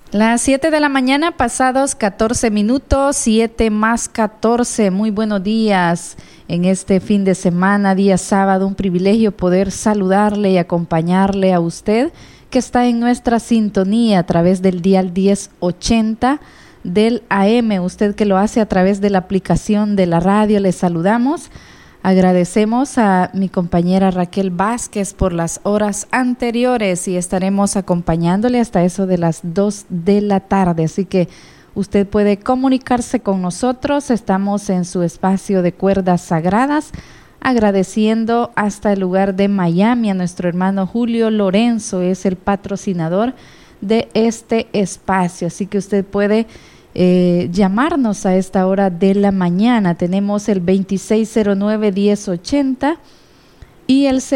Las 7 de la mañana, pasados 14 minutos, 7 más 14. Muy buenos días en este fin de semana, día sábado. Un privilegio poder saludarle y acompañarle a usted que está en nuestra sintonía a través del dial 1080 del AM. Usted que lo hace a través de la aplicación de la radio, le saludamos. Agradecemos a mi compañera Raquel Vázquez por las horas anteriores y estaremos acompañándole hasta eso de las 2 de la tarde. Así que usted puede comunicarse con nosotros. Estamos en su espacio de cuerdas sagradas, agradeciendo hasta el lugar de Miami a nuestro hermano Julio Lorenzo, es el patrocinador de este espacio. Así que usted puede llamarnos a esta hora de la mañana. Tenemos el 2609-1080 y el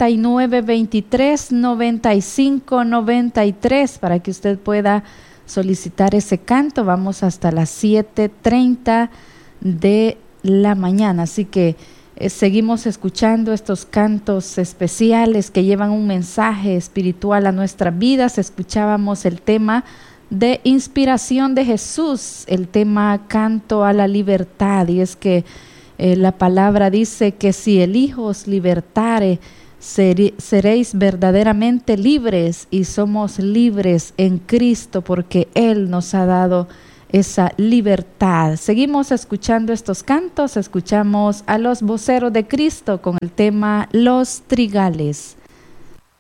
7923-9593 para que usted pueda solicitar ese canto. Vamos hasta las 7:30 de la mañana, así que seguimos escuchando estos cantos especiales que llevan un mensaje espiritual a nuestras vidas. Escuchábamos el tema de inspiración de Jesús, el tema Canto a la Libertad, y es que la palabra dice que si el Hijo os libertare, seréis verdaderamente libres, y somos libres en Cristo porque Él nos ha dado esa libertad. Seguimos escuchando estos cantos, escuchamos a los voceros de Cristo con el tema Los Trigales.